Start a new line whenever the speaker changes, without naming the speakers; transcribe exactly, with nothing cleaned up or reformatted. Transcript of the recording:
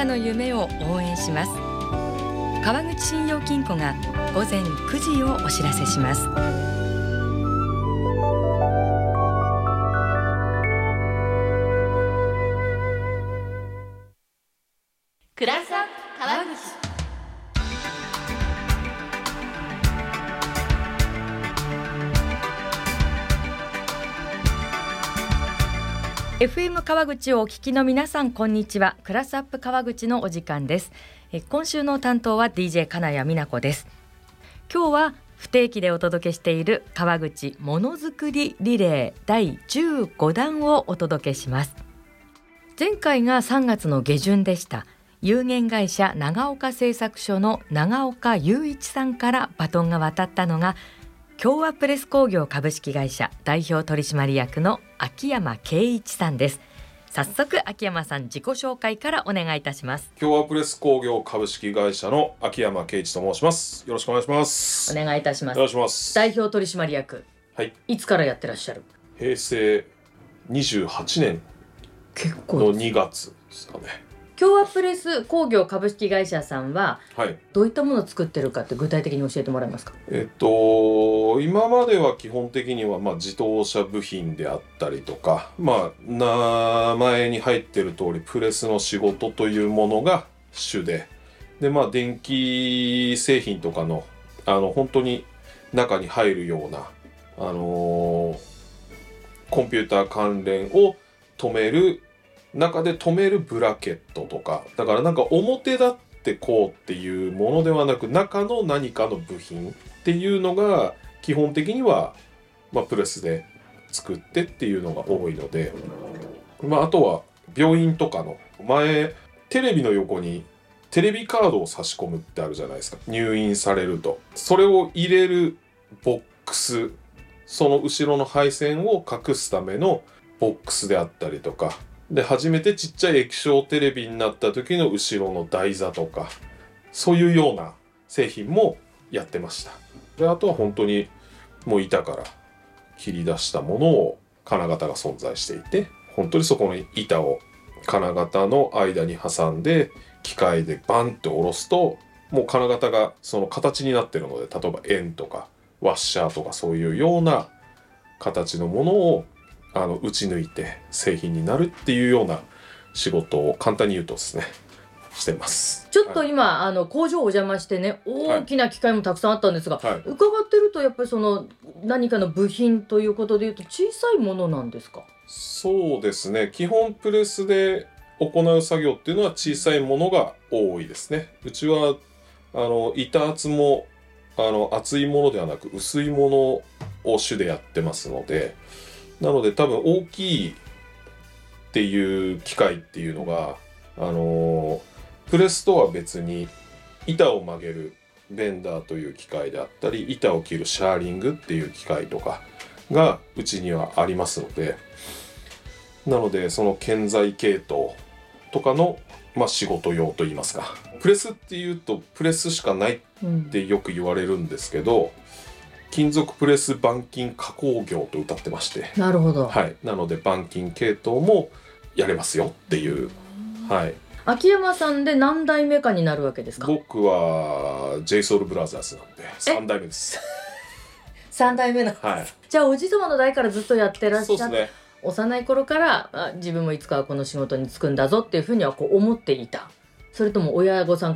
たの夢を応援します。川口信用金庫が午前くじをお知らせします。
クラスアップ川口。
エフエム 川口をお聞きの皆さん、こんにちは。クラスアップ川口のお時間です。え今週の担当は ディージェー 金谷美奈子です。今日は不定期でお届けしている川口ものづくりリレーだいじゅうごだんをお届けします。前回がさんがつの下旬でした。有限会社長岡製作所の長岡雄一さんからバトンが渡ったのが、共和プレス工業株式会社代表取締役の秋山圭一さんです。早速秋山さん、自己紹介からお願いいたします。
共和プレス工業株式会社の秋山圭一と申します。よろしくお願いします。
お願いいたします。
よろしくお願いします。
代表取締役、
はい、
いつからやってらっしゃる？
平成にじゅうはちねんのにがつですかね。
共和プレス工業株式会社さんは、はい、どういったものを作ってるかって具体的に教えてもらえますか？
えっと今までは基本的には、まあ、自動車部品であったりとか、まあ、名前に入ってる通りプレスの仕事というものが主で、で、まあ、電気製品とかの、あの本当に中に入るような、あのー、コンピューター関連を止める中で止めるブラケットとか、だからなんか表だってこうっていうものではなく、中の何かの部品っていうのが基本的には、まあ、プレスで作ってっていうのが多いので、まあ、あとは病院とかの前テレビの横にテレビカードを差し込むってあるじゃないですか。入院されるとそれを入れるボックス、その後ろの配線を隠すためのボックスであったりとかで、初めてちっちゃい液晶テレビになった時の後ろの台座とか、そういうような製品もやってました。で、あとは本当にもう板から切り出したものを金型が存在していて、本当にそこの板を金型の間に挟んで機械でバンって下ろすと、もう金型がその形になってるので、例えば円とかワッシャーとかそういうような形のものをあの打ち抜いて製品になるっていうような仕事を簡単に言うとですね、してます。
ちょっと今、はい、あの工場お邪魔してね、大きな機械もたくさんあったんですが、はい、伺ってるとやっぱりその何かの部品ということでいうと小さいものなんですか？
そうですね、基本プレスで行う作業っていうのは小さいものが多いですね。うちはあの板厚もあの厚いものではなく薄いものを主でやってますので、なので多分大きいっていう機械っていうのが、あのー、プレスとは別に板を曲げるベンダーという機械であったり、板を切るシャーリングっていう機械とかがうちにはありますので、なのでその建材系統とかの、まあ、仕事用といいますか、プレスっていうとプレスしかないってよく言われるんですけど、うん、金属プレス板金加工業と歌ってまして、
なるほど、
はい、なので板金系統もやれますよっていう、はい、
秋山さんで何代目かになるわけですか？
僕は ジェイソウルブラザーズなんでさんだいめです。
さんだいめなんです、はい、じゃあおじ様の代からずっとやってらっしゃって、
そうですね、
幼い頃からあ自分もいつかはこの仕事に就くんだぞっていうふうにはこう思っていた？それとも親御さん